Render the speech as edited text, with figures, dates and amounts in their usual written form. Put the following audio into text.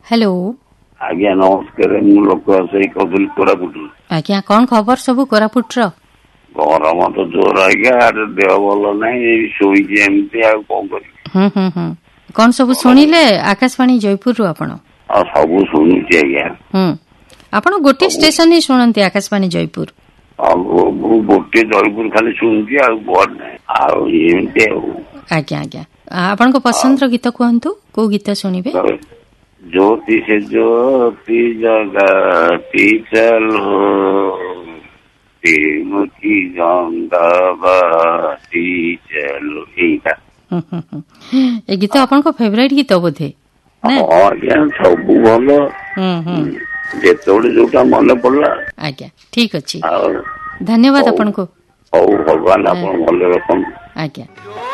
Hello आज्ञा नमस्कार मु लोक से कहूँ कोरापुट आज्ञा कौन खबर सब कोरापुट गरम तो जोर आज्ञा देह भल ना शोची एमती आ कौन कर कौन सब शुणिले आकाशवाणी जयपुर रु आपण सब शुणुची आज्ञा आपण गोटे स्टेशन ही शुणती आकाशवाणी जयपुर गोटे जयपुर खाली शुणुची आमती आज्ञा आज्ञा आपण को पसंद रो गीत कहतु को गीत शुणिबे ज्योति से ज्योति जगाती चलो प्रेम की गंगा बाती चलो ए गीत आपन को फेवरेट गीत बोधे आज्ञा सब भल जेतोड़े जोटा मन पड़ला आज्ञा ठीक अच्छी धन्यवाद आपन को भगवान आपन भले रखन आज्ञा।